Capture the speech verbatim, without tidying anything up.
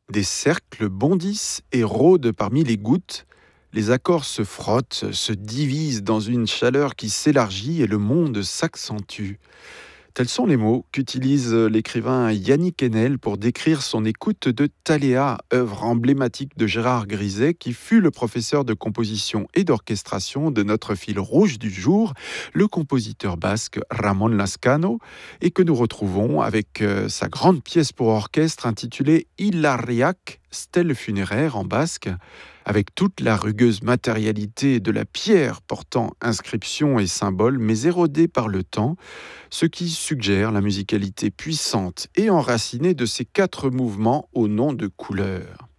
Des cercles bondissent et rôdent parmi les gouttes. Les accords se frottent, se divisent dans une chaleur qui s'élargit et le monde s'accentue. Tels sont les mots qu'utilise l'écrivain Yannick Enel pour décrire son écoute de Thaléa, œuvre emblématique de Gérard Griset, qui fut le professeur de composition et d'orchestration de notre fil rouge du jour, le compositeur basque Ramon Lascano, et que nous retrouvons avec euh, sa grande pièce pour orchestre intitulée Hilariac, stèle funéraire en basque, avec toute la rugueuse matérialité de la pierre portant inscriptions et symboles, mais érodée par le temps, ce qui suggère la musicalité puissante et enracinée de ces quatre mouvements au nom de couleurs.